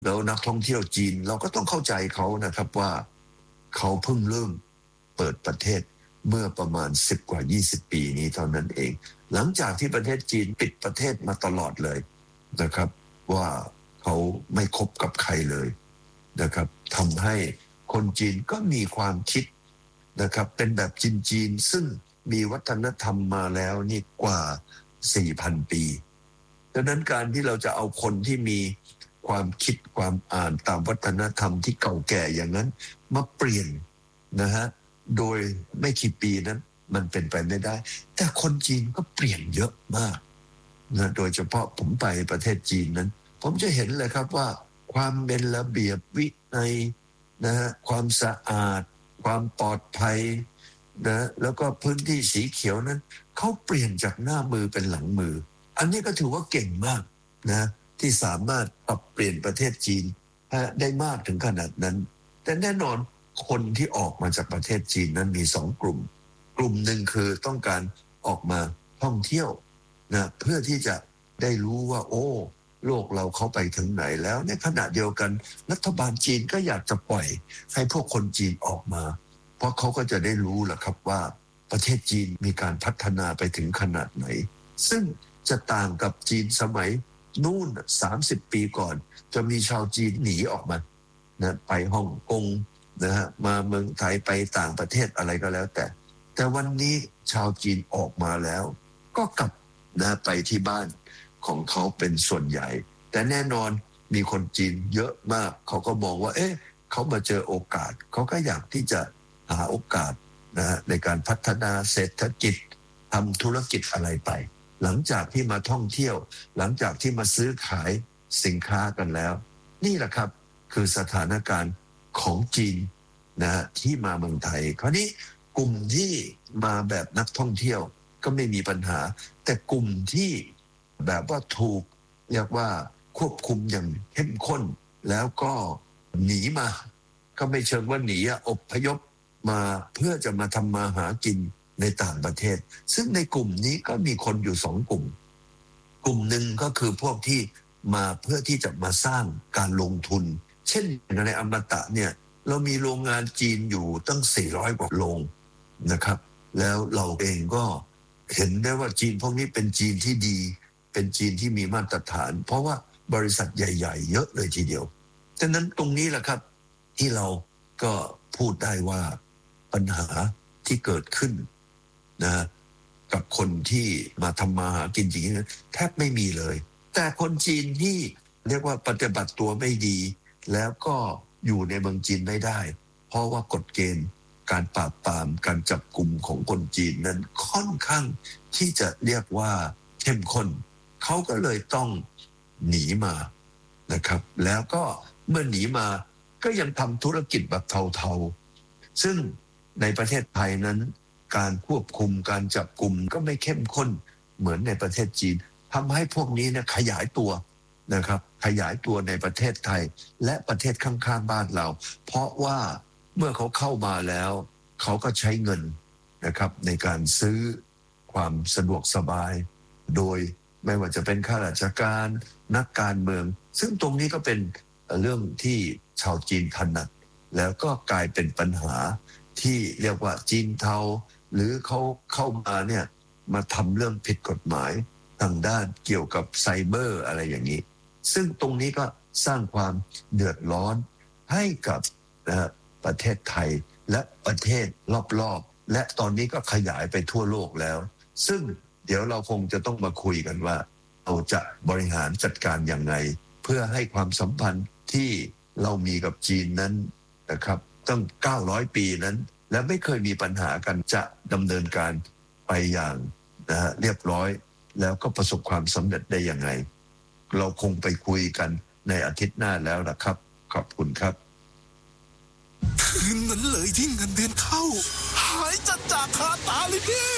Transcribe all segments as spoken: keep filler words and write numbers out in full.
แล้วนักท่องเที่ยวจีนเราก็ต้องเข้าใจเขานะครับว่าเขาเพิ่งเริ่มเปิดประเทศเมื่อประมาณสิบกว่ายี่สิบปีนี้เท่านั้นเองหลังจากที่ประเทศจีนปิดประเทศมาตลอดเลยนะครับว่าเขาไม่คบกับใครเลยนะครับทำให้คนจีนก็มีความคิดนะครับเป็นแบบจีนๆซึ่งมีวัฒนธรรมมาแล้วนี่กว่า สี่พัน ปีดังนั้นการที่เราจะเอาคนที่มีความคิดความอ่านตามวัฒนธรรมที่เก่าแก่อย่างนั้นมาเปลี่ยนนะฮะโดยไม่กี่ปีนั้นมันเป็นไปไม่ได้แต่คนจีนก็เปลี่ยนเยอะมากนะโดยเฉพาะผมไปประเทศจีนนั้นผมจะเห็นเลยครับว่าความเป็นระเบียบวินัยนะฮะความสะอาดความปลอดภัยนะแล้วก็พื้นที่สีเขียวนั้นเขาเปลี่ยนจากหน้ามือเป็นหลังมืออันนี้ก็ถือว่าเก่งมากนะที่สามารถปรับเปลี่ยนประเทศจีนได้มากถึงขนาดนั้นแต่แน่นอนคนที่ออกมาจากประเทศจีนนั้นมีสองกลุ่มกลุ่มหนึ่งคือต้องการออกมาท่องเที่ยวนะเพื่อที่จะได้รู้ว่าโอ้โลกเราเข้าไปถึงไหนแล้วในขณะเดียวกันรัฐบาลจีนก็อยากจะปล่อยให้พวกคนจีนออกมาเพราะเขาก็จะได้รู้แหละครับว่าประเทศจีนมีการพัฒนาไปถึงขนาดไหนซึ่งจะต่างกับจีนสมัยนู่นสามสิบปีก่อนจะมีชาวจีนหนีออกมานะไปฮ่องกงนะฮะมาเมืองไทยไปต่างประเทศอะไรก็แล้วแต่แต่วันนี้ชาวจีนออกมาแล้วก็กลับนะไปที่บ้านของเขาเป็นส่วนใหญ่แต่แน่นอนมีคนจีนเยอะมากเขาก็มองว่าเอ๊ะเขามาเจอโอกาสเขาก็อยากที่จะหาโอกาสนะฮะในการพัฒนาเศรษฐกิจทำธุรกิจอะไรไปหลังจากที่มาท่องเที่ยวหลังจากที่มาซื้อขายสินค้ากันแล้วนี่แหละครับคือสถานการณ์ของจีนนะที่มาเมืองไทยคราวนี้กลุ่มที่มาแบบนักท่องเที่ยวก็ไม่มีปัญหาแต่กลุ่มที่แบบว่าถูกเรียกว่าควบคุมอย่างเข้มข้นแล้วก็หนีมาก็ไม่เชิงว่าหนีอพยพมาเพื่อจะมาทำมาหากินในต่างประเทศซึ่งในกลุ่มนี้ก็มีคนอยู่สองกลุ่มกลุ่มหนึ่งก็คือพวกที่มาเพื่อที่จะมาสร้างการลงทุนเช่นในอมตะเนี่ยเรามีโรงงานจีนอยู่ตั้งสี่ร้อยกว่าโรงนะครับแล้วเราเองก็เห็นได้ว่าจีนพวกนี้เป็นจีนที่ดีเป็นจีนที่มีมาตรฐานเพราะว่าบริษัทใหญ่ๆเยอะเลยทีเดียวฉะนั้นตรงนี้แหละครับที่เราก็พูดได้ว่าปัญหาที่เกิดขึ้นนะกับคนที่มาทำมาหากินจริงๆแทบไม่มีเลยแต่คนจีนที่เรียกว่าปฏิบัติตัวไม่ดีแล้วก็อยู่ในเมืองจีนไม่ได้เพราะว่ากฎเกณฑ์การปราบปรามการจับกลุ่มของคนจีนนั้นค่อนข้างที่จะเรียกว่าเข้มข้นเขาก็เลยต้องหนีมานะครับแล้วก็เมื่อหนีมาก็ยังทำธุรกิจแบบเทาๆซึ่งในประเทศไทยนั้นการควบคุมการจับกลุ่มก็ไม่เข้มข้นเหมือนในประเทศจีนทำให้พวกนี้เนี่ยขยายตัวนะครับขยายตัวในประเทศไทยและประเทศข้างๆบ้านเราเพราะว่าเมื่อเขาเข้ามาแล้วเขาก็ใช้เงินนะครับในการซื้อความสะดวกสบายโดยไม่ว่าจะเป็นข้าราชการนักการเมืองซึ่งตรงนี้ก็เป็นเรื่องที่ชาวจีนถนัดแล้วก็กลายเป็นปัญหาที่เรียกว่าจีนเทาหรือเขาเข้ามาเนี่ยมาทำเรื่องผิดกฎหมายทางด้านเกี่ยวกับไซเบอร์อะไรอย่างนี้ซึ่งตรงนี้ก็สร้างความเดือดร้อนให้กับนะประเทศไทยและประเทศรอบๆและตอนนี้ก็ขยายไปทั่วโลกแล้วซึ่งเดี๋ยวเราคงจะต้องมาคุยกันว่าเราจะบริหารจัดการอย่างไรเพื่อให้ความสัมพันธ์ที่เรามีกับจีนนั้นนะครับตั้งเก้าร้อยปีนั้นและไม่เคยมีปัญหากันจะดำเนินการไปอย่างนะฮะเรียบร้อยแล้วก็ประสบความสำเร็จได้ยังไงเราคงไปคุยกันในอาทิตย์หน้าแล้วนะครับขอบคุณครับคืนนั้นเลยที่เงินเดือนเข้าหายจัดจากคาตาเลยพี่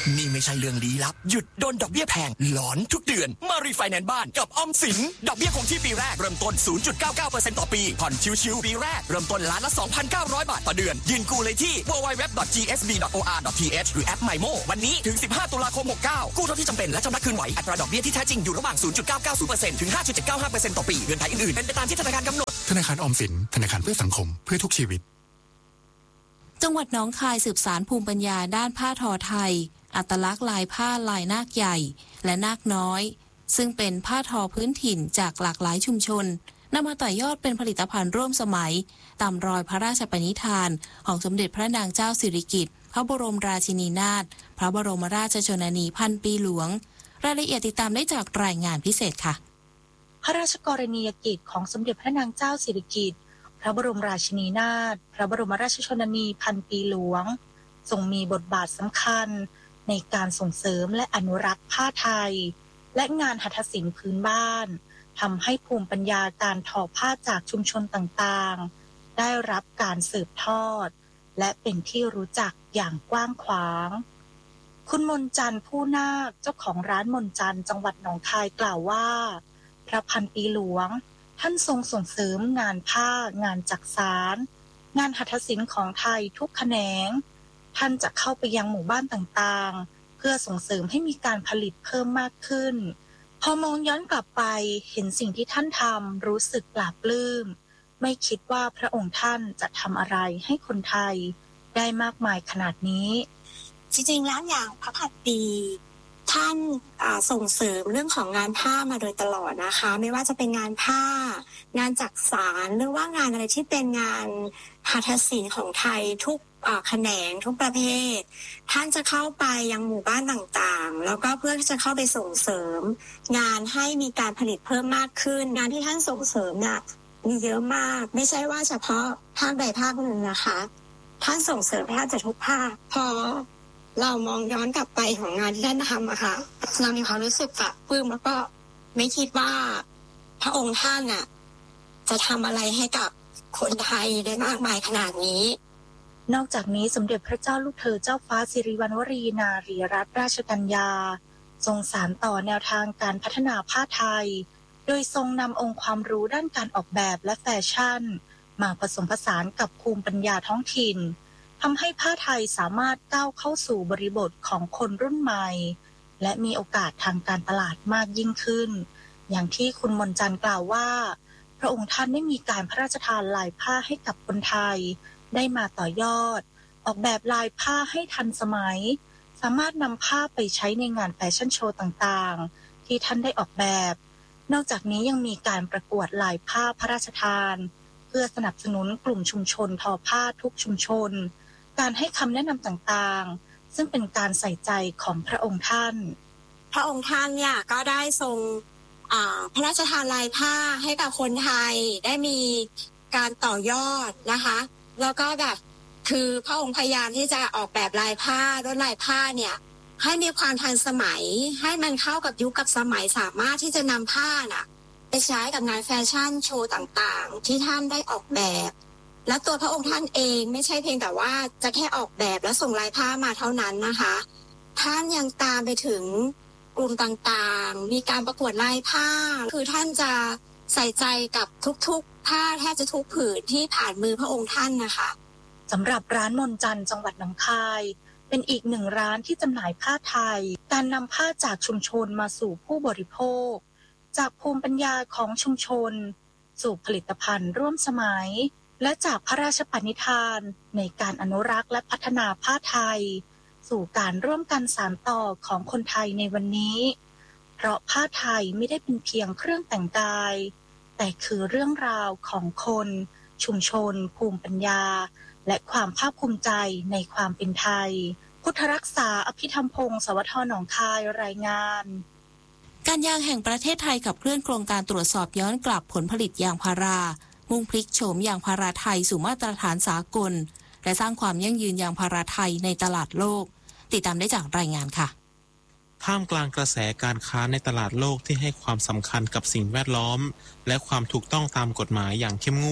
นี่ไม่ใช่เรื่องลี้ลับหยุดโดนดอกเบี้ยแพงหลอนทุกเดือนมารีไฟแนนซ์บ้านกับออมสินดอกเบี้ยคงที่ปีแรกเริ่มต้น ศูนย์จุดเก้าเก้าเปอร์เซ็นต์ ต่อปีผ่อนชิวๆปีแรกเริ่มต้นล้านละ สองพันเก้าร้อย บาทต่อเดือนยื่นกู้เลยที่ ดับเบิลยู ดับเบิลยู ดับเบิลยู ดอท จี เอส บี ดอท โอ อาร์ ดอท ที เอช หรือแอป ไมโม วันนี้ถึงสิบห้าตุลาคมหกเก้ากู้เท่าที่จำเป็นและชำระคืนไหวอัตราดอกเบี้ยที่แท้จริงอยู่ระหว่าง ศูนย์จุดเก้าเก้าศูนย์เปอร์เซ็นต์ ถึง ห้าจุดเจ็ดเก้าห้าเปอร์เซ็นต์ ต่อปีเงื่อนไขอื่นๆเป็นไปตามที่ธนาคารกำหนดธนาคารออมสินธนาคารเพื่อสังคมเพื่อทุกชีวิตจังหวัดหนองคายสืบสานภูมิปัญญาด้านผ้าทอไทยอัตลักษณ์ลายผ้าลายนาคใหญ่และนาคน้อยซึ่งเป็นผ้าทอพื้นถิ่นจากหลากหลายชุมชนนำมาต่อยอดเป็นผลิตภัณฑ์ร่วมสมัยตามรอยพระราชปณิธานของสมเด็จพระนางเจ้าสิริกิติ์พระบรมราชินีนาถพระบรมราชชนนีพันปีหลวงรายละเอียดติดตามได้จากรายงานพิเศษค่ะพระราชกรณียกิจของสมเด็จพระนางเจ้าสิริกิติ์พระบรมราชินีนาถพระบรมราชชนนีพันปีหลวงทรงมีบทบาทสำคัญในการส่งเสริมและอนุรักษ์ผ้าไทยและงานหัตถศิลป์พื้นบ้านทำให้ภูมิปัญญาการทอผ้าจากชุมชนต่างๆได้รับการสืบทอดและเป็นที่รู้จักอย่างกว้างขวางคุณมนจันทร์ผู้นาคเจ้าของร้านมนจันทร์จังหวัดหนองคายกล่าวว่าพระพันปีหลวงท่านทรงส่งเสริมงานผ้างานจักสารงานหัตถศิลป์ของไทยทุกแขนงท่านจะเข้าไปยังหมู่บ้านต่างๆเพื่อส่งเสริมให้มีการผลิตเพิ่มมากขึ้นพอมองย้อนกลับไปเห็นสิ่งที่ท่านทำรู้สึกปลาบปลื้มไม่คิดว่าพระองค์ท่านจะทำอะไรให้คนไทยได้มากมายขนาดนี้จริงๆแล้วอย่างพระพันปีท่านส่งเสริมเรื่องของงานผ้ามาโดยตลอดนะคะไม่ว่าจะเป็นงานผ้างานจักสานหรือว่างานอะไรที่เป็นงานหัตถศิลป์ของไทยทุกแขนงทุกประเภทท่านจะเข้าไปยังหมู่บ้านต่างๆแล้วก็เพื่อที่จะเข้าไปส่งเสริมงานให้มีการผลิตเพิ่มมากขึ้นงานที่ท่านส่งเสริมเนี่ยมีเยอะมากไม่ใช่ว่าเฉพาะภาคใดภาคหนึ่งนะคะท่านส่งเสริมแทบจะทุกภาคพอเรามองย้อนกลับไปของงานที่ท่านทำอะค่ะเรามีความรู้สึกปลาบปลื้มแล้วก็ไม่คิดว่าพระองค์ท่านน่ะจะทำอะไรให้กับคนไทยได้มากมายขนาดนี้นอกจากนี้สมเด็จพระเจ้าลูกเธอเจ้าฟ้าสิริวัณวรีนารีรัตนราชกัญญาทรงสานต่อแนวทางการพัฒนาผ้าไทยโดยทรงนำองค์ความรู้ด้านการออกแบบและแฟชั่นมาผสมผสานกับภูมิปัญญาท้องถิ่นทำให้ผ้าไทยสามารถก้าวเข้าสู่บริบทของคนรุ่นใหม่และมีโอกาสทางการตลาดมากยิ่งขึ้นอย่างที่คุณมนจันทร์กล่าวว่าพระองค์ท่านได้มีการพระราชทานลายผ้าให้กับคนไทยได้มาต่อยอดออกแบบลายผ้าให้ทันสมัยสามารถนำผ้าไปใช้ในงานแฟชั่นโชว์ต่างๆที่ท่านได้ออกแบบนอกจากนี้ยังมีการประกวดลายผ้าพระราชทานเพื่อสนับสนุนกลุ่มชุมชนทอผ้าทุกชุมชนการให้คำแนะนำต่างๆซึ่งเป็นการใส่ใจของพระองค์ท่านพระองค์ท่านเนี่ยก็ได้ทรงพระราชทานลายผ้าให้กับคนไทยได้มีการต่อยอดนะคะแล้วก็แบบคือพระองค์พยายามที่จะออกแบบลายผ้าลวดลายผ้าเนี่ยให้มีความทันสมัยให้มันเข้ากับยุคกับสมัยสามารถที่จะนำผ้าน่ะไปใช้กับงานแฟชั่นโชว์ต่างๆที่ท่านได้ออกแบบและตัวพระองค์ท่านเองไม่ใช่เพียงแต่ว่าจะแค่ออกแบบและส่งลายผ้ามาเท่านั้นนะคะท่านยังตามไปถึงกลุ่มต่างๆมีการประกวดลายผ้าคือท่านจะใส่ใจกับทุกๆผ้าแทบจะทุกผืนที่ผ่านมือพระองค์ท่านนะคะสำหรับร้านมนจันทร์จังหวัดหนองคายเป็นอีกหนึ่งร้านที่จำหน่ายผ้าไทยการนำผ้าจากชุมชนมาสู่ผู้บริโภคจากภูมิปัญญาของชุมชนสู่ผลิตภัณฑ์ร่วมสมัยและจากพระราชปณิธานในการอนุรักษ์และพัฒนาผ้าไทยสู่การร่วมกันสานต่อของคนไทยในวันนี้เพราะผ้าไทยไม่ได้เป็นเพียงเครื่องแต่งกายแต่คือเรื่องราวของคนชุมชนภูมิปัญญาและความภาคภูมิใจในความเป็นไทยพุทธรักษาอภิธรรมพงศ์สวทหนองคายรายงานการยางแห่งประเทศไทยกับเคลื่อนโครงการตรวจสอบย้อนกลับผลผลิตยางพารามุ่งพลิกโฉมยางพาราไทยสู่มาตรฐานสากลและสร้างความยั่งยืนยางพาราไทยในตลาดโลกติดตามได้จากรายงานค่ะท่ามกลางกระแสการค้าในตลาดโลกที่ให้ความสำคัญกับสิ่งแวดล้อมและความถูกต้องตามกฎหมายอย่างเข้มงวด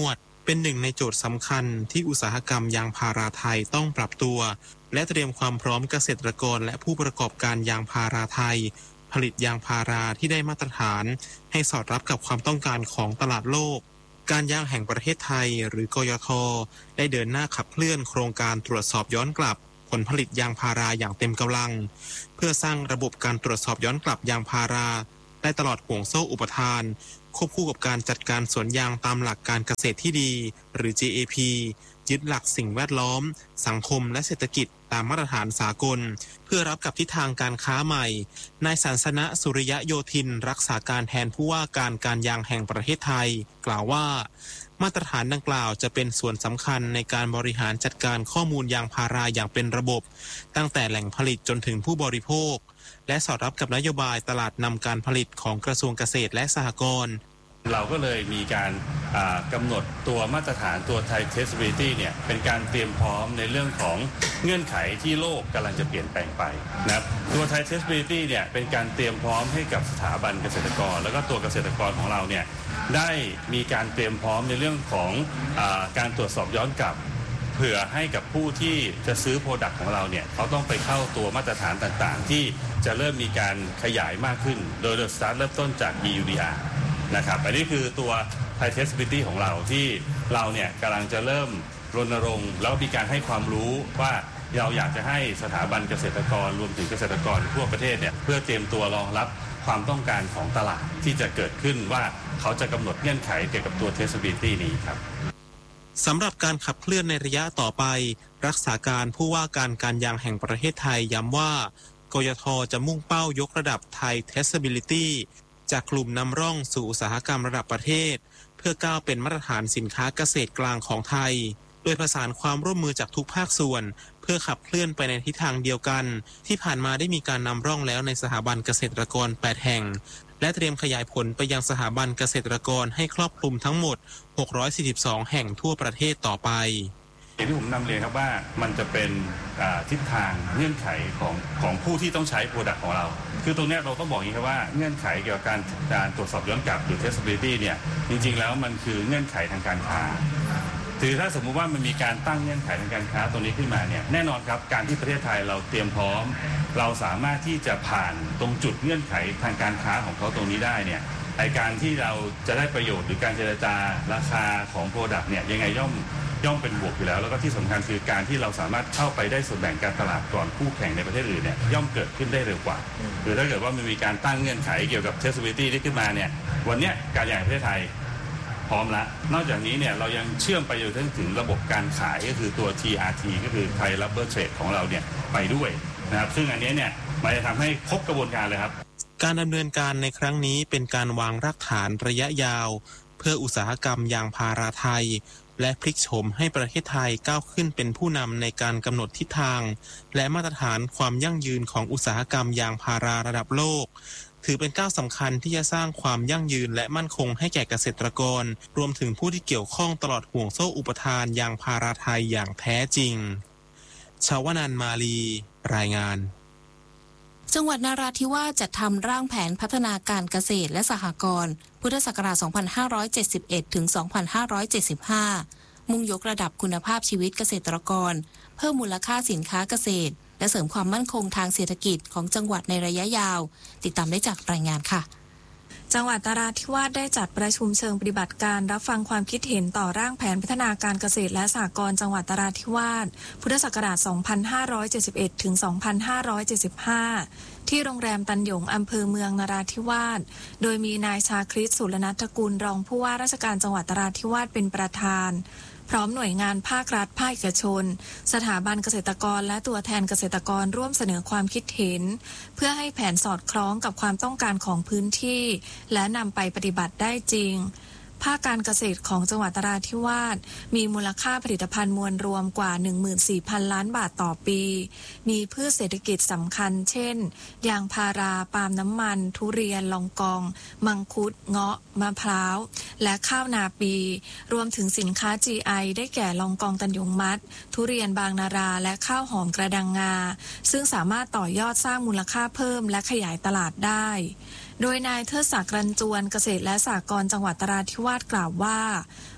เป็นหนึ่งในโจทย์สำคัญที่อุตสาหกรรมยางพาราไทยต้องปรับตัวและเตรียมความพร้อมเกษตรกรและผู้ประกอบการยางพาราไทยผลิตยางพาราที่ได้มาตรฐานให้สอดรับกับความต้องการของตลาดโลกการยางแห่งประเทศไทยหรือกยท.ได้เดินหน้าขับเคลื่อนโครงการตรวจสอบย้อนกลับผลผลิตยางพาราอย่างเต็มกำลังเพื่อสร้างระบบการตรวจสอบย้อนกลับยางพาราได้ตลอดห่วงโซ่อุปทานควบคู่กับการจัดการสวนยางตามหลักการเกษตรที่ดีหรือ จี เอ พี ยึดหลักสิ่งแวดล้อมสังคมและเศรษฐกิจตามมาตรฐานสากลเพื่อรับกับทิศทางการค้าใหม่นายสันสนะสุริยะโยธินรักษาการแทนผู้ว่าการการยางแห่งประเทศไทยกล่าวว่ามาตรฐานดังกล่าวจะเป็นส่วนสำคัญในการบริหารจัดการข้อมูลยางพาราอย่างเป็นระบบตั้งแต่แหล่งผลิตจนถึงผู้บริโภคและสอดรับกับนโยบายตลาดนำการผลิตของกระทรวงเกษตรและสหกรณ์เราก็เลยมีการกำหนดตัวมาตรฐานตัว Thai Traceability เนี่ยเป็นการเตรียมพร้อมในเรื่องของเงื่อนไขที่โลกกำลังจะเปลี่ยนแปลงไปนะครับตัว Thai Traceability เนี่ยเป็นการเตรียมพร้อมให้กับสถาบันเกษตรกรแล้วก็ตัวเกษตรกรของเราเนี่ยได้มีการเตรียมพร้อมในเรื่องของอาการตรวจสอบย้อนกลับเผื่อให้กับผู้ที่จะซื้อโปรดักต์ของเราเนี่ยเขาต้องไปเข้าตัวมาตรฐานต่างๆที่จะเริ่มมีการขยายมากขึ้นโดยโดยสตาร์ทเริ่มต้นจาก อี ยู ดี อาร์ นะครับอันนี้คือตัว Thai Traceability ของเราที่เราเนี่ยกำลังจะเริ่มรณรงค์แล้วมีการให้ความรู้ว่าเราอยากจะให้สถาบันเกษตรกรรวมถึงเกษตรกรทั่วประเทศเนี่ยเพื่อเตรียมตัวรองรับความต้องการของตลาดที่จะเกิดขึ้นว่าเขาจะกำหนดเงื่อนไขเกี่ยวกับตัว Traceability นี้ครับสำหรับการขับเคลื่อนในระยะต่อไปรักษาการผู้ว่าการการยางแห่งประเทศไทยย้ำว่ากยท.จะมุ่งเป้ายกระดับ Thai Traceability จากกลุ่มนำร่องสู่อุตสาหกรรมระดับประเทศเพื่อก้าวเป็นมาตรฐานสินค้าเกษตรกลางของไทยโดยประสานความร่วมมือจากทุกภาคส่วนเพื่อขับเคลื่อนไปในทิศทางเดียวกันที่ผ่านมาได้มีการนำร่องแล้วในสถาบันเกษตรกรแปดแห่งและเตรียมขยายผลไปยังสถาบันเกษตรกรให้ครอบคลุมทั้งหมดหกร้อยสี่สิบสองแห่งทั่วประเทศต่อไปอย่างที่ผมนำเรียนครับว่ามันจะเป็นทิศทางเงื่อนไขของของผู้ที่ต้องใช้โปรดักต์ของเราคือตรงนี้เราต้องบอกอย่างนี้ครับว่าเงื่อนไขเกี่ยวกับการการตรวจสอบย้อนกลับหรือ traceability เนี่ยจริงๆแล้วมันคือเงื่อนไขทางการค้าถือถ้าสมมุติว่ามันมีการตั้งเงื่อนไขทางการค้าตรงนี้ขึ้นมาเนี่ยแน่นอนครับการที่ประเทศไทยเราเตรียมพร้อมเราสามารถที่จะผ่านตรงจุดเงื่อนไขทางการค้าของเขาตรงนี้ได้เนี่ยในการที่เราจะได้ประโยชน์หรือการเจรจาราคาของโปรดักต์เนี่ยยังไงย่อมย่อมเป็นบวกอยู่แล้วแล้วก็ที่สำคัญคือการที่เราสามารถเข้าไปได้ส่วนแบ่งการตลาดก่อนคู่แข่งในประเทศอื่นเนี่ยย่อมเกิดขึ้นได้เร็วกว่าหรือถ้าเกิดว่ามันมีการตั้งเงื่อนไขเกี่ยวกับ traceability ที่ขึ้นมาเนี่ยวันนี้การยางประเทศไทยพร้อมแล้วนอกจากนี้เนี่ยเรายังเชื่อมไปจนถึงระบบการขายก็คือตัว ที อาร์ ที ก็คือ Thai Rubber Trade ของเราเนี่ยไปด้วยนะครับซึ่งอันนี้เนี่ยมันจะทำให้ครบกระบวนการเลยครับการดำเนินการในครั้งนี้เป็นการวางรากฐานระยะยาวเพื่ออุตสาหกรรมยางพาราไทยและพลิกโฉมให้ประเทศไทยก้าวขึ้นเป็นผู้นำในการกำหนดทิศทางและมาตรฐานความยั่งยืนของอุตสาหกรรมยางพาราระดับโลกถือเป็นก้าวสำคัญที่จะสร้างความยั่งยืนและมั่นคงให้แก่เกษตรกรรวมถึงผู้ที่เกี่ยวข้องตลอดห่วงโซ่อุปทานยางพาราไทยอย่างแท้จริงชาวนันท์มาลีรายงานจังหวัดนราธิวาสจัดทำร่างแผนพัฒนาการเกษตรและสหกรณ์พุทธศักราช สองพันห้าร้อยเจ็ดสิบเอ็ด ถึง สองพันห้าร้อยเจ็ดสิบห้า มุ่งยกระดับคุณภาพชีวิตเกษตรกรเพิ่มมูลค่าสินค้าเกษตรและเสริมความมั่นคงทางเศรษฐกิจของจังหวัดในระยะยาวติดตามได้จากรายงานค่ะจังหวัดนราธิวาสได้จัดประชุมเชิงปฏิบัติการรับฟังความคิดเห็นต่อร่างแผนพัฒนาการเกษตรและสหกรณ์จังหวัดนราธิวาสพุทธศักราช สองพันห้าร้อยเจ็ดสิบเอ็ด ถึง สองพันห้าร้อยเจ็ดสิบห้า ที่โรงแรมตันหยงอำเภอเมืองนราธิวาสโดยมีนายชาคริต สุรนัฐกุลรองผู้ว่าราชการจังหวัดนราธิวาสเป็นประธานพร้อมหน่วยงานภาครัฐภาคเอกชนสถาบันเกษตรกรและตัวแทนเกษตรกรร่วมเสนอความคิดเห็นเพื่อให้แผนสอดคล้องกับความต้องการของพื้นที่และนำไปปฏิบัติได้จริงภาคการเกษตรของจังหวัดนราธิวาสมีมูลค่าผลิตภัณฑ์มวลรวมกว่า หนึ่งหมื่นสี่พัน ล้านบาทต่อปีมีพืชเศรษฐกิจสำคัญเช่นยางพาราปาล์มน้ำมันทุเรียนลองกองมังคุดเงาะมะพร้าวและข้าวนาปีรวมถึงสินค้า จี ไอ ได้แก่ลองกองตันหยงมัดทุเรียนบางนาราและข้าวหอมกระดังงาซึ่งสามารถต่อยอดสร้างมูลค่าเพิ่มและขยายตลาดได้โดยนายเทิดศักดิ์รันจวนเกษตรและสหกรณ์จังหวัดนราธิวาสกล่าวว่า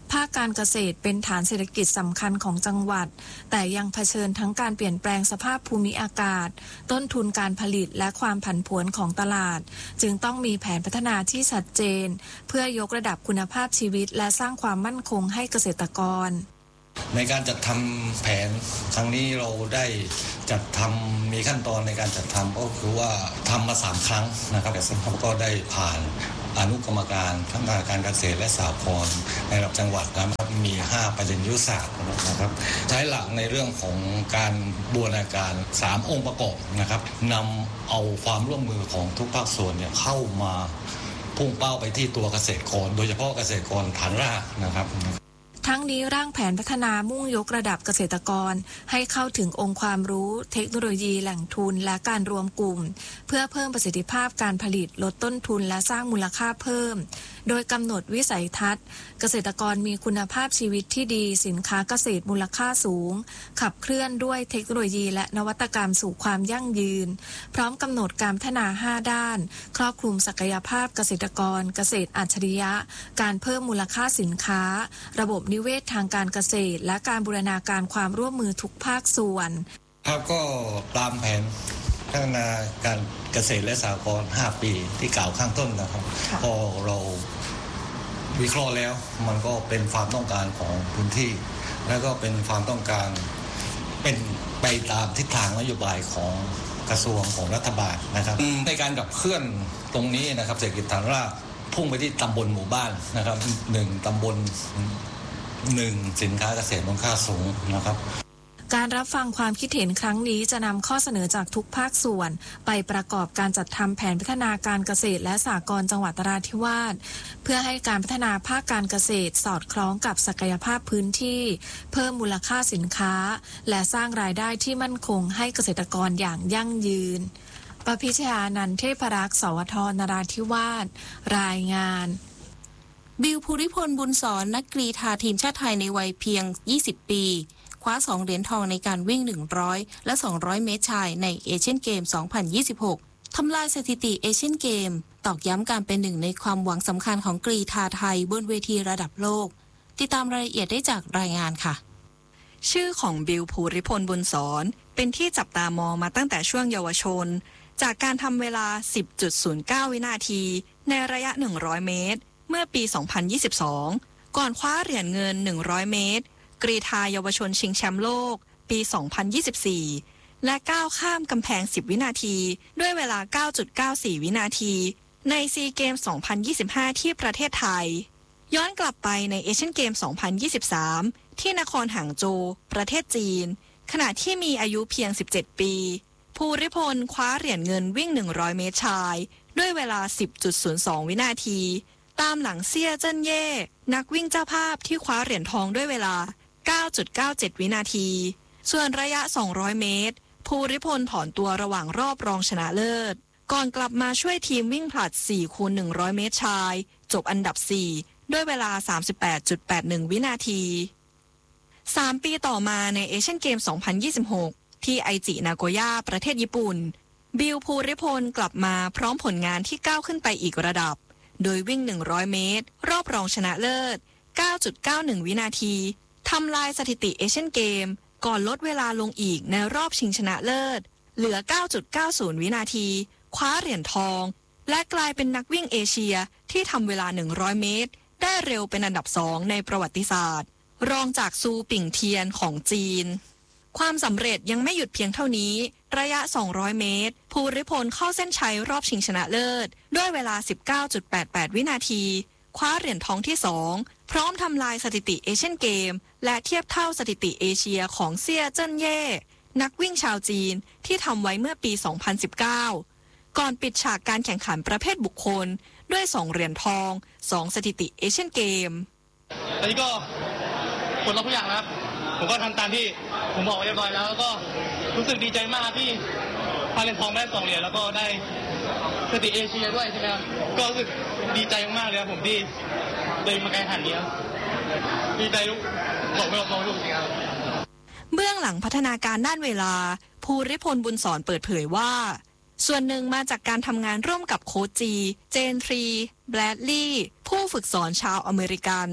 ภาคการเกษตรเป็นฐานเศรษฐกิจสำคัญของจังหวัดแต่ยังเผชิญทั้งการเปลี่ยนแปลงสภาพภูมิอากาศต้นทุนการผลิตและความผันผวนของตลาดจึงต้องมีแผนพัฒนาที่ชัดเจนเพื่อยกระดับคุณภาพชีวิตและสร้างความมั่นคงให้เกษตรกรในการจัดทำแผนครั้งนี้เราได้จัดทำมีขั้นตอนในการจัดทำก็คือว่าทำมาสามครั้งนะครับแต่ซึ่งก็ได้ผ่านอนุกรรมการพัฒนาการเกษตรและสหกรณ์ในระดับจังหวัดนะครับมีห้าประเด็นยุทธศาสตร์นะครับใช้หลักในเรื่องของการบูรณาการสามองค์ประกอบนะครับนำเอาความร่วมมือของทุกภาคส่วนเนี่ยเข้ามาพุ่งเป้าไปที่ตัวเกษตรกรโดยเฉพาะเกษตรกรฐานรากนะครับทั้งนี้ร่างแผนพัฒนามุ่งยกระดับเกษตรกรให้เข้าถึงองค์ความรู้เทคโนโลยีแหล่งทุนและการรวมกลุ่มเพื่อเพิ่มประสิทธิภาพการผลิตลดต้นทุนและสร้างมูลค่าเพิ่มโดยกำหนดวิสัยทัศน์เกษตรกรมีคุณภาพชีวิตที่ดีสินค้าเกษตรมูลค่าสูงขับเคลื่อนด้วยเทคโนโลยีและนวัตกรรมสู่ความยั่งยืนพร้อมกำหนดการพัฒนาห้าด้านครอบคลุมศักยภาพเกษตรกรเกษตรอัจฉริยะการเพิ่มมูลค่าสินค้าระบบนิเวศทางการเกษตรและการบูรณาการความร่วมมือทุกภาคส่วนครับก็ตามแผนพัฒนาการเกษตรและสหกรณ์ห้าปีที่กล่าวข้างต้นนะครับพอเราวิเคราะห์แล้วมันก็เป็นความต้องการของพื้นที่แล้วก็เป็นความต้องการเป็นไปตามทิศทางนโยบายของกระทรวงของรัฐบาลนะครับในการขับเคลื่อนตรงนี้นะครับเศรษฐกิจฐานรากพุ่งไปที่ตำบลหมู่บ้านนะครับหนึ่งตำบลหนึ่งสินค้าเกษตรมูลค่าสูงนะครับการรับฟังความคิดเห็นครั้งนี้จะนำข้อเสนอจากทุกภาคส่วนไปประกอบการจัดทำแผนพัฒนาการเกษตรและสหกรณ์จังหวัดนราธิวาสเพื่อให้การพัฒนาภาคการเกษตรสอดคล้องกับศักยภาพพื้นที่เพิ่มมูลค่าสินค้าและสร้างรายได้ที่มั่นคงให้เกษตรกรอย่างยั่งยืนปพิชญานันท์เทพรักษ์สวทนราธิวาสรายงานบิวภูริพลบุญสอนนักกรีฑาทีมชาติไทยในวัยเพียงยี่สิบปีคว้าสองเหรียญทองในการวิ่งหนึ่งร้อยและสองร้อยเมตรชายในเอเชียนเกมสองพันยี่สิบหกทำลายสถิติเอเชียนเกมตอกย้ำการเป็นหนึ่งในความหวังสำคัญของกรีฑาไทยบนเวทีระดับโลกติดตามรายละเอียดได้จากรายงานค่ะชื่อของบิวภูริพลบุญสอนเป็นที่จับตามองมาตั้งแต่ช่วงเยาวชนจากการทำเวลา สิบจุดศูนย์เก้า วินาทีในระยะหนึ่งร้อยเมตรเมื่อปี สองพันยี่สิบสอง ก่อนคว้าเหรียญเงินหนึ่งร้อยเมตรกรีฑาเยาวชนชิงแชมป์โลกปี สองพันยี่สิบสี่ และก้าวข้ามกำแพงสิบวินาทีด้วยเวลา เก้าจุดเก้าสี่ วินาทีในซีเกม สองพันยี่สิบห้า ที่ประเทศไทยย้อนกลับไปในเอเชียนเกม สองพันยี่สิบสาม ที่นครหางโจวประเทศจีนขณะที่มีอายุเพียงสิบเจ็ดปีภูริพลคว้าเหรียญเงินวิ่งหนึ่งร้อยเมตรชายด้วยเวลา สิบจุดศูนย์สอง วินาทีตามหลังเซี่ยเจิ้นเย่นักวิ่งเจ้าภาพที่คว้าเหรียญทองด้วยเวลา เก้าจุดเก้าเจ็ด วินาทีส่วนระยะสองร้อยเมตรภูริพลถอนตัวระหว่างรอบรองชนะเลิศก่อนกลับมาช่วยทีมวิ่งผลัด สี่คูณหนึ่งร้อย เมตรชายจบอันดับ สี่ด้วยเวลา สามสิบแปดจุดแปดหนึ่ง วินาทีสามปีต่อมาในเอเชียนเกม สองพันยี่สิบหก ที่ไอจินาโกย่าประเทศญี่ปุ่นบิวภูริพลกลับมาพร้อมผลงานที่ก้าวขึ้นไปอีกระดับโดยวิ่งหนึ่งร้อยเมตรรอบรองชนะเลิศ เก้าจุดเก้าหนึ่ง วินาทีทำลายสถิติเอเชียนเกมก่อนลดเวลาลงอีกในรอบชิงชนะเลิศเหลือ เก้าจุดเก้าศูนย์ วินาทีคว้าเหรียญทองและกลายเป็นนักวิ่งเอเชียที่ทำเวลาหนึ่งร้อยเมตรได้เร็วเป็นอันดับสองในประวัติศาสตร์รองจากซูปิ่งเทียนของจีนความสำเร็จยังไม่หยุดเพียงเท่านี้ระยะสองร้อยเมตรภูริพลเข้าเส้นชัยรอบชิงชนะเลิศด้วยเวลา สิบเก้าจุดแปดแปด วินาทีคว้าเหรียญทองที่สองพร้อมทำลายสถิติเอเชียนเกมและเทียบเท่าสถิติเอเชียของเซี่ยเจิ้นเย่นักวิ่งชาวจีนที่ทำไว้เมื่อปี สองพันสิบเก้า ก่อนปิดฉากการแข่งขันประเภทบุคคลด้วยสองเหรียญทองสองสถิติเอเชียนเกมตอนนี้ก็ผลลัพธ์ทุกอย่างนะครับผมก็ทำตามที่ผมบอกไว้เรียบร้อยแล้วแล้วก็รู้สึกดีใจมากที่พาเหรียญทองได้สองเหรียญแล้วก็ได้สถิติเอเชียด้วยใช่ไหมครับก็รู้สึกดีใจมากเลยครับผมที่ได้มาแข่งขันนี้ครับดีใจลูกบอกไม่บอกลูกจริงครับเบื้องหลังพัฒนาการด้านเวลาภูริพลบุญสอนเปิดเผยว่าส่วนหนึ่งมาจากการทำงานร่วมกับโค้ชจีเจนทรีแบรดลีย์ผู้ฝึกสอนชาวอเมริกัน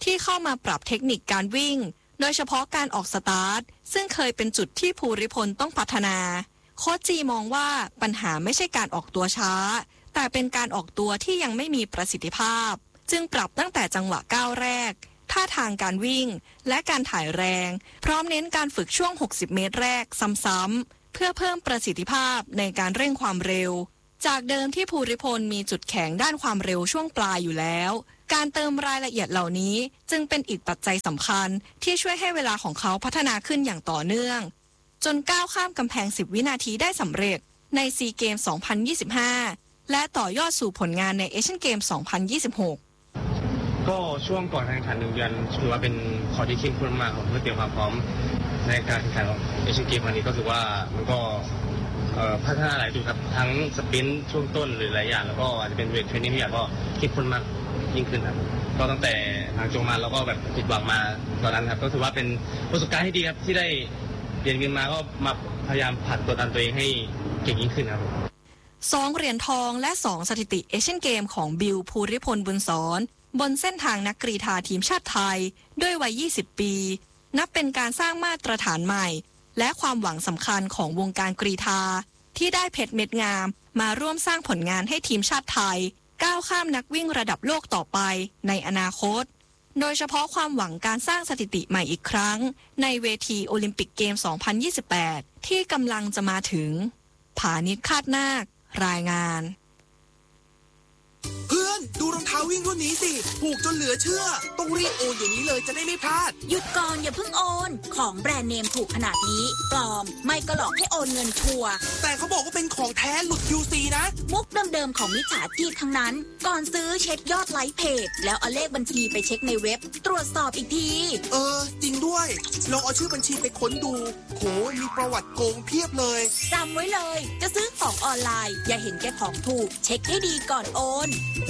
ที่เข้ามาปรับเทคนิคการวิ่งโดยเฉพาะการออกสตาร์ทซึ่งเคยเป็นจุดที่ภูริพลต้องพัฒนาโค้ชจีมองว่าปัญหาไม่ใช่การออกตัวช้าแต่เป็นการออกตัวที่ยังไม่มีประสิทธิภาพจึงปรับตั้งแต่จังหวะก้าวแรกท่าทางการวิ่งและการถ่ายแรงพร้อมเน้นการฝึกช่วงหกสิบเมตรแรกซ้ำๆเพื่อเพิ่มประสิทธิภาพในการเร่งความเร็วจากเดิมที่ภูริพลมีจุดแข็งด้านความเร็วช่วงปลายอยู่แล้วการเติมรายละเอียดเหล่านี้จึงเป็นอีกปัจจัยสำคัญที่ช่วยให้เวลาของเขาพัฒนาขึ้นอย่างต่อเนื่องจนก้าวข้ามกำแพงสิบวินาทีได้สำเร็จในซีเกมสองพันยี่สิบห้าและต่อยอดสู่ผลงานในเอเชียนเกมสองพันยี่สิบหกก็ช่วงก่อนการแข่งขันหนึ่งเดือนถือว่าเป็นข้อที่เข้มข้นมากเพื่อเตรียมความพร้อมในการแข่งขันของเอเชียนเกมครั้งนี้ก็ถือว่ามันก็พัฒนาหลายจุดครับทั้งสปรินต์ช่วงต้นหรือหลายอย่างแล้วก็อาจจะเป็นเวทเทรนนิ่งอย่างก็เข้มข้นมากยิ่งขึ้นครับก็ตั้งแต่ทางโจมาเราก็แบบผิดหวังมาตอนนั้นครับก็ถือว่าเป็นประสบการณ์ที่ดีครับที่ได้เรียนกันมาก็มาพยายามผัดตัวตนตัวเองให้เก่งยิ่งขึ้นครับสองเหรียญทองและสองสถิติเอเชียนเกมของบิลภูริพลบุญสอนบนเส้นทางนักกรีฑาทีมชาติไทยด้วยวัยยี่สิบปีนับเป็นการสร้างมาตรฐานใหม่และความหวังสำคัญของวงการกรีฑาที่ได้เพชรเม็ดงามมาร่วมสร้างผลงานให้ทีมชาติไทยก้าวข้ามนักวิ่งระดับโลกต่อไปในอนาคตโดยเฉพาะความหวังการสร้างสถิติใหม่อีกครั้งในเวทีโอลิมปิกเกมสองพันยี่สิบแปดที่กำลังจะมาถึงผานิชคาดนาครายงานเพื่อนดูรองเท้าวิ่งรุ่นนี้สิถูกจนเหลือเชื่อต้องรีบโอนอย่างนี้เลยจะได้ไม่พลาดหยุดก่อนอย่าเพิ่งโอนของแบรนด์เนมถูกขนาดนี้ปลอมไม่ก็หลอกให้โอนเงินชัวร์แต่เขาบอกว่าเป็นของแท้หลุด ยู ซี นะมุกเดิมๆของมิจฉาชีพทั้งนั้นก่อนซื้อเช็คยอดไลค์เพจแล้วเอาเลขบัญชีไปเช็คในเว็บตรวจสอบอีกทีเออจริงด้วยลองเอาชื่อบัญชีไปค้นดูโหมีประวัติโกงเพียบเลยจำไว้เลยจะซื้อของออนไลน์อย่าเห็นแก่ของถูกเช็คให้ดีก่อนโอน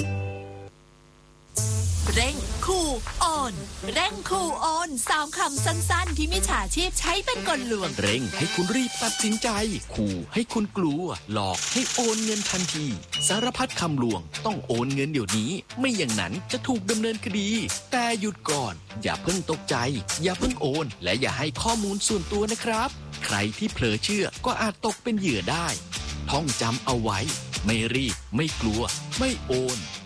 เร่งคูโอนเร่งคูโอนสามคำสั้นๆที่มิจฉาชีพใช้เป็นกลลวงเร่งให้คุณรีบตัดสินใจขู่ให้คุณกลัวหลอกให้โอนเงินทันทีสารพัดคำลวงต้องโอนเงินเดี๋ยวนี้ไม่อย่างนั้นจะถูกดำเนินคดีแต่หยุดก่อนอย่าเพิ่งตกใจอย่าเพิ่งโอนและอย่าให้ข้อมูลส่วนตัวนะครับใครที่เผลอเชื่อก็อาจตกเป็นเหยื่อได้ท่องจำเอาไว้ไม่รีบไม่กลัวไม่โอน